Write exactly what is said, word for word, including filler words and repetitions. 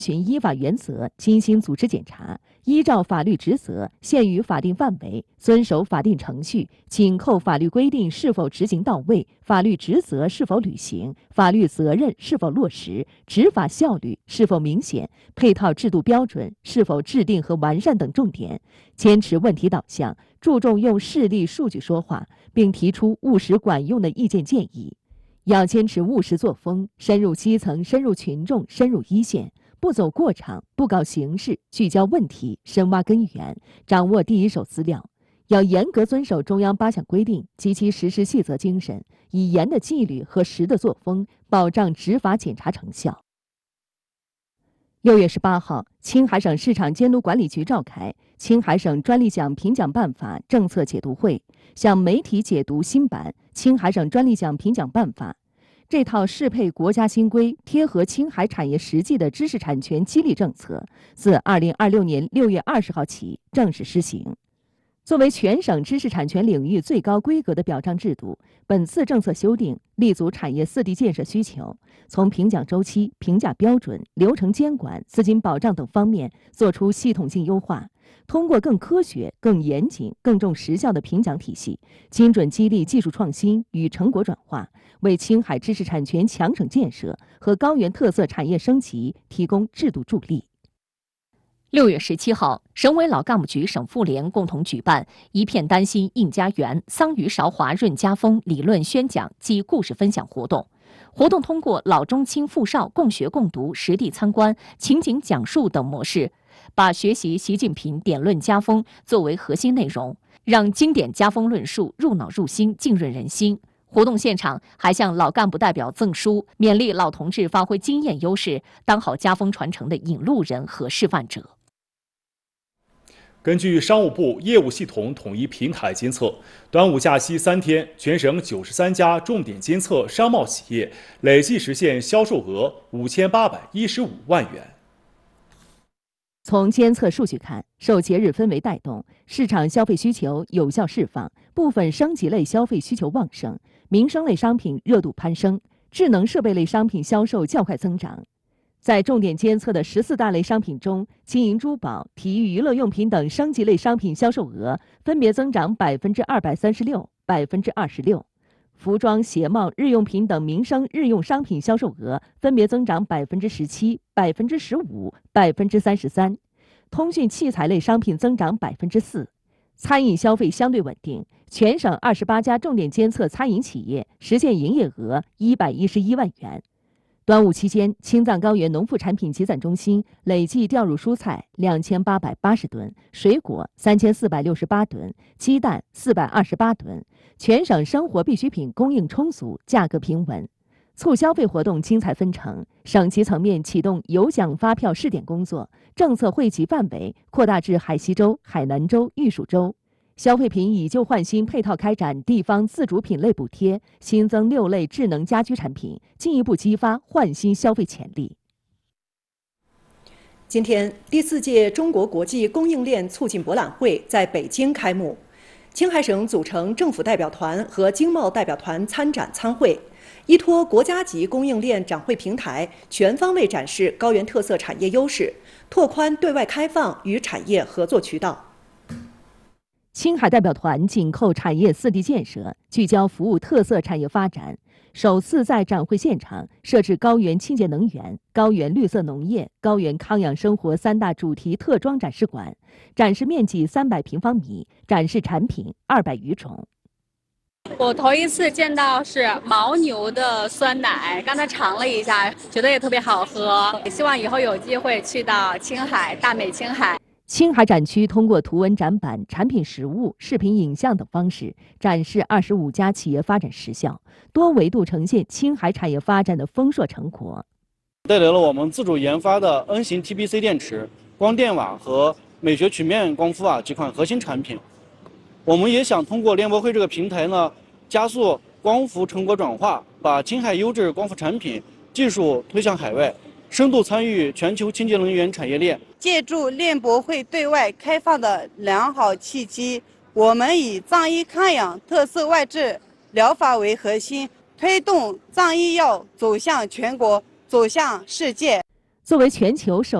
循依法原则精心组织检查，依照法律职责，限于法定范围，遵守法定程序，紧扣法律规定是否执行到位，法律职责是否履行，法律责任是否落实，执法效率是否明显，配套制度标准是否制定和完善等重点，坚持问题导向，注重用事例数据说话，并提出务实管用的意见建议。要坚持务实作风，深入基层，深入群众，深入一线。不走过场，不搞形式，聚焦问题，深挖根源，掌握第一手资料。要严格遵守中央八项规定及其实施细则精神，以严的纪律和实的作风，保障执法检查成效。六月十八号，青海省市场监督管理局召开青海省专利奖评奖办法政策解读会，向媒体解读新版青海省专利奖评奖办法。这套适配国家新规、贴合青海产业实际的知识产权激励政策，自二零二六年六月二十号起正式施行。作为全省知识产权领域最高规格的表彰制度，本次政策修订立足产业四地建设需求，从评奖周期、评价标准、流程监管、资金保障等方面作出系统性优化。通过更科学、更严谨、更重实效的评奖体系，精准激励技术创新与成果转化，为青海知识产权强省建设和高原特色产业升级提供制度助力。 六月十七号，省委老干部局省妇联共同举办“一片丹心映家园，桑榆韶华润家风”理论宣讲及故事分享活动。活动通过老中青妇少共学共读、实地参观、情景讲述等模式，把学习习近平典论家风作为核心内容，让经典家风论述入脑入心、浸润人心。活动现场还向老干部代表赠书，勉励老同志发挥经验优势，当好家风传承的引路人和示范者。 根据商务部业务系统统一平台监测，端午假期三天，全省九十三家重点监测商贸企业累计实现销售额五千八百一十五万元。 从监测数据看，受节日氛围带动，市场消费需求有效释放，部分升级类消费需求旺盛，民生类商品热度攀升，智能设备类商品销售较快增长。在重点监测的十四大类商品中，金银珠宝、体育娱乐用品等升级类商品销售额分别增长百分之二百三十六、百分之二十六；服装、鞋帽、日用品等民生日用商品销售额分别增长百分之十七、百分之十五、百分之三十三；通讯器材类商品增长百分之四。餐饮消费相对稳定，全省二十八家重点监测餐饮企业实现营业额一百一十一万元。端午期间，青藏高原农副产品集散中心累计调入蔬菜两千八百八十吨，水果三千四百六十八吨，鸡蛋四百二十八吨，全省生活必需品供应充足，价格平稳。促消费活动精彩纷呈，省级层面启动有奖发票试点工作，政策惠及范围扩大至海西州、海南州、玉蜀州。消费品以旧换新配套开展地方自主品类补贴，新增六类智能家居产品，进一步激发换新消费潜力。 今天，第四届中国国际供应链促进博览会在北京开幕，青海省组成政府代表团和经贸代表团参展参会，依托国家级供应链展会平台，全方位展示高原特色产业优势，拓宽对外开放与产业合作渠道。 青海代表团紧扣产业四地建设，聚焦服务特色产业发展，首次在展会现场设置高原清洁能源、高原绿色农业、高原康养生活三大主题特装展示馆，展示面积三百平方米，展示产品二百余种。 我头一次见到是牦牛的酸奶，刚才尝了一下，觉得也特别好喝。希望以后有机会去到青海、大美青海。 青海展区通过图文展板、产品实物、视频影像等方式，展示二十五家企业发展实效，多维度呈现青海产业发展的丰硕成果。 带来了我们自主研发的 N 型 T B C 电池、光电瓦和美学曲面光伏瓦几款核心产品。我们也想通过联博会这个平台呢，加速光伏成果转化，把青海优质光伏产品技术推向海外，深度参与全球清洁能源产业链。 借助联博会对外开放的良好契机，我们以藏医康养特色外治疗法为核心，推动藏医药走向全国、走向世界。 作为全球首